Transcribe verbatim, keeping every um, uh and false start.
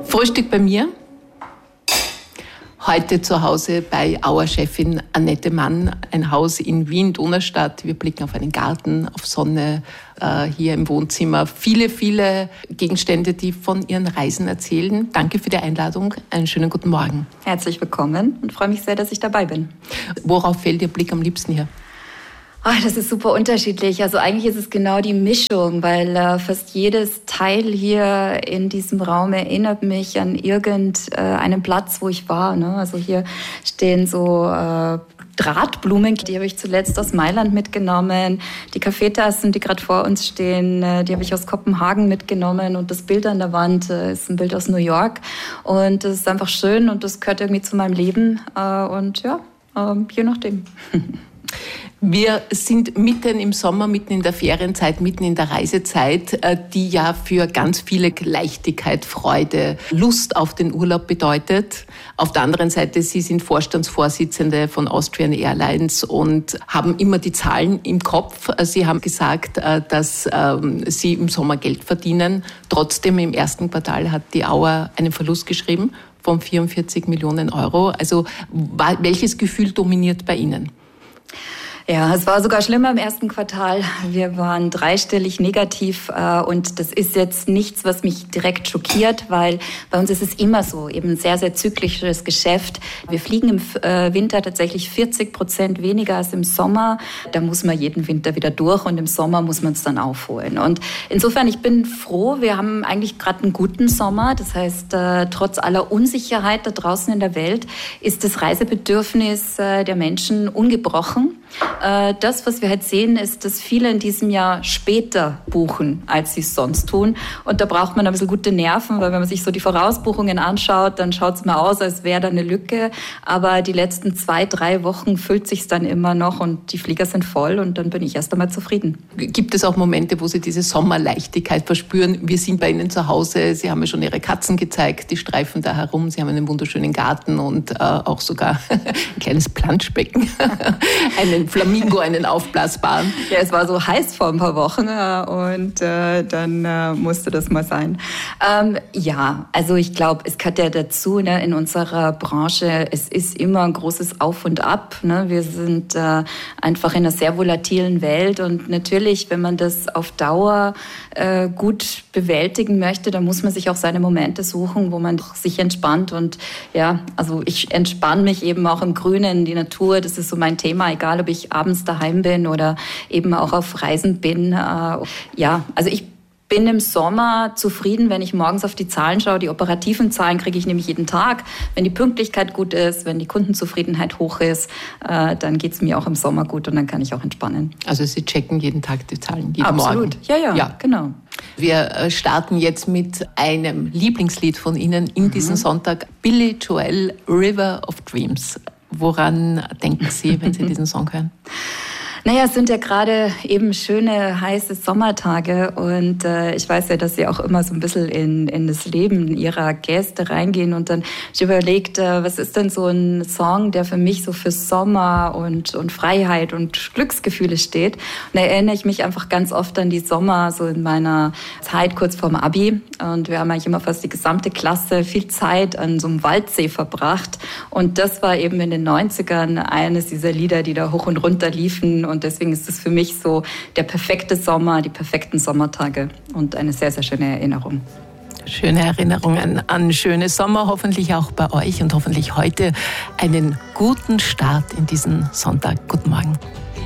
Frühstück bei mir. Heute zu Hause bei Auer-Chefin Annette Mann, ein Haus in Wien-Donaustadt. Wir blicken auf einen Garten, auf Sonne, äh, hier im Wohnzimmer. Viele, viele Gegenstände, die von Ihren Reisen erzählen. Danke für die Einladung. Einen schönen guten Morgen. Herzlich willkommen und freue mich sehr, dass ich dabei bin. Worauf fällt Ihr Blick am liebsten hier? Oh, das ist super unterschiedlich. Also eigentlich ist es genau die Mischung, weil äh, fast jedes Teil hier in diesem Raum erinnert mich an irgendeinen äh, Platz, wo ich war. Ne? Also hier stehen so äh, Drahtblumen, die habe ich zuletzt aus Mailand mitgenommen. Die Kaffeetassen, die gerade vor uns stehen, äh, die habe ich aus Kopenhagen mitgenommen. Und das Bild an der Wand äh, ist ein Bild aus New York. Und das ist einfach schön und das gehört irgendwie zu meinem Leben. Äh, und ja, äh, je nachdem. Wir sind mitten im Sommer, mitten in der Ferienzeit, mitten in der Reisezeit, die ja für ganz viele Leichtigkeit, Freude, Lust auf den Urlaub bedeutet. Auf der anderen Seite, Sie sind Vorstandsvorsitzende von Austrian Airlines und haben immer die Zahlen im Kopf. Sie haben gesagt, dass Sie im Sommer Geld verdienen. Trotzdem im ersten Quartal hat die Auer einen Verlust geschrieben von vierundvierzig Millionen Euro. Also welches Gefühl dominiert bei Ihnen? Ja, es war sogar schlimmer im ersten Quartal. Wir waren dreistellig negativ äh, und das ist jetzt nichts, was mich direkt schockiert, weil bei uns ist es immer so, eben ein sehr, sehr zyklisches Geschäft. Wir fliegen im äh, Winter tatsächlich vierzig Prozent weniger als im Sommer. Da muss man jeden Winter wieder durch und im Sommer muss man es dann aufholen. Und insofern, ich bin froh, wir haben eigentlich gerade einen guten Sommer. Das heißt, äh, trotz aller Unsicherheit da draußen in der Welt ist das Reisebedürfnis äh, der Menschen ungebrochen. Das, was wir halt sehen, ist, dass viele in diesem Jahr später buchen, als sie es sonst tun. Und da braucht man ein bisschen gute Nerven, weil wenn man sich so die Vorausbuchungen anschaut, dann schaut es mal aus, als wäre da eine Lücke. Aber die letzten zwei, drei Wochen füllt sich's dann immer noch und die Flieger sind voll und dann bin ich erst einmal zufrieden. Gibt es auch Momente, wo Sie diese Sommerleichtigkeit verspüren? Wir sind bei Ihnen zu Hause, Sie haben mir schon Ihre Katzen gezeigt, die streifen da herum, Sie haben einen wunderschönen Garten und äh, auch sogar ein kleines Planschbecken, einen Flamingo, einen aufblasbaren. Ja, es war so heiß vor ein paar Wochen und äh, dann äh, musste das mal sein. Ähm, ja, also ich glaube, es gehört ja dazu, ne, in unserer Branche, es ist immer ein großes Auf und Ab. Ne? Wir sind äh, einfach in einer sehr volatilen Welt und natürlich, wenn man das auf Dauer äh, gut bewältigen möchte, dann muss man sich auch seine Momente suchen, wo man sich entspannt und ja, also ich entspanne mich eben auch im Grünen, die Natur, das ist so mein Thema, egal ob ich abends daheim bin oder eben auch auf Reisen bin. Ja, also ich bin im Sommer zufrieden, wenn ich morgens auf die Zahlen schaue. Die operativen Zahlen kriege ich nämlich jeden Tag. Wenn die Pünktlichkeit gut ist, wenn die Kundenzufriedenheit hoch ist, dann geht es mir auch im Sommer gut und dann kann ich auch entspannen. Also Sie checken jeden Tag die Zahlen, jeden Absolut. Morgen? Ja, ja, ja, genau. Wir starten jetzt mit einem Lieblingslied von Ihnen in mhm. diesen Sonntag. Billy Joel, River of Dreams. Woran denken Sie, wenn Sie diesen Song hören? Naja, es sind ja gerade eben schöne, heiße Sommertage und äh, ich weiß ja, dass Sie auch immer so ein bisschen in, in das Leben Ihrer Gäste reingehen und dann ich überlegt, äh, was ist denn so ein Song, der für mich so für Sommer und, und Freiheit und Glücksgefühle steht. Und da erinnere ich mich einfach ganz oft an die Sommer, so in meiner Zeit kurz vorm Abi und wir haben eigentlich immer fast die gesamte Klasse viel Zeit an so einem Waldsee verbracht und das war eben in den neunzigern eines dieser Lieder, die da hoch und runter liefen. Und deswegen ist es für mich so der perfekte Sommer, die perfekten Sommertage und eine sehr, sehr schöne Erinnerung. Schöne Erinnerungen an schöne Sommer, hoffentlich auch bei euch und hoffentlich heute einen guten Start in diesen Sonntag. Guten Morgen.